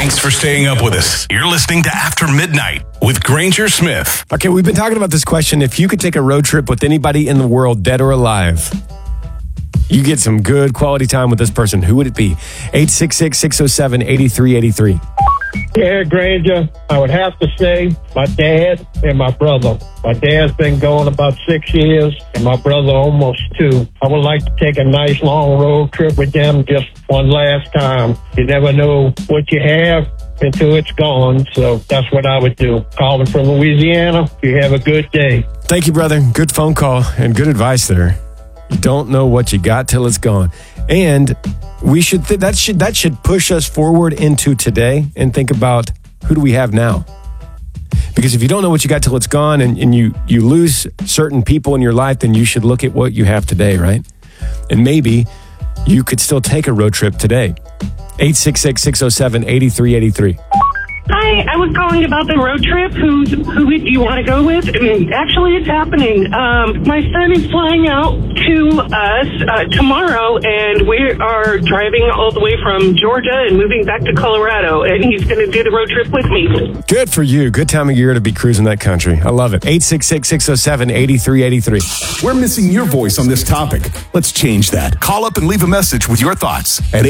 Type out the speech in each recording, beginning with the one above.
Thanks for staying up with us. You're listening to After Midnight with Granger Smith. Okay, we've been talking about this question. If you could take a road trip with anybody in the world, dead or alive, you get some good quality time with this person. Who would it be? 866-607-8383. Yeah, Granger, I would have to say my dad and my brother. My dad's been going about 6 years, and my brother almost 2. I would like to take a nice long road trip with them just one last time. You never know what you have until it's gone, so that's what I would do. Calling from Louisiana, you have a good day. Thank you, brother. Good phone call and good advice there. You don't know what you got till it's gone. And we should that should push us forward into today and think about who do we have now? Because if you don't know what you got till it's gone and you lose certain people in your life, then you should look at what you have today, right? And maybe you could still take a road trip today. 866-607-8383. Hi, I was calling about the road trip. Who do you want to go with? Actually, it's happening. My son is flying out to us tomorrow, and we are driving all the way from Georgia and moving back to Colorado, and he's going to do the road trip with me. Good for you. Good time of year to be cruising that country. I love it. 866-607-8383. We're missing your voice on this topic. Let's change that. Call up and leave a message with your thoughts at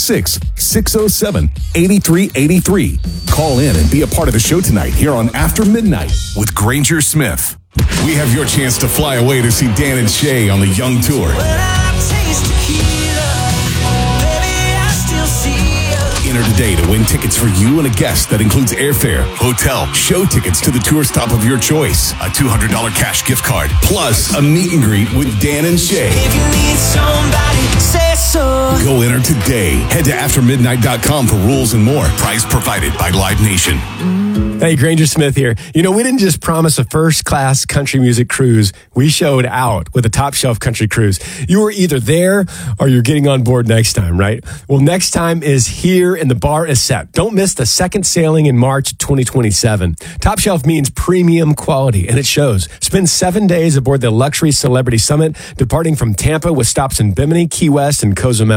866-607-8383. Call in and be a part of the show tonight here on After Midnight with Granger Smith. We have your chance to fly away to see Dan and Shay on the Young Tour. Enter today to win tickets for you and a guest that includes airfare, hotel, show tickets to the tour stop of your choice, a $200 cash gift card, plus a meet and greet with Dan and Shay. If you need somebody, say so. Go enter today. Head to aftermidnight.com for rules and more. Prize provided by Live Nation. Hey, Granger Smith here. You know, we didn't just promise a first-class country music cruise. We showed out with a top-shelf country cruise. You were either there or you're getting on board next time, right? Well, next time is here and the bar is set. Don't miss the second sailing in March 2027. Top Shelf means premium quality, and it shows. Spend 7 days aboard the Luxury Celebrity Summit, departing from Tampa with stops in Bimini, Key West, and Cozumel.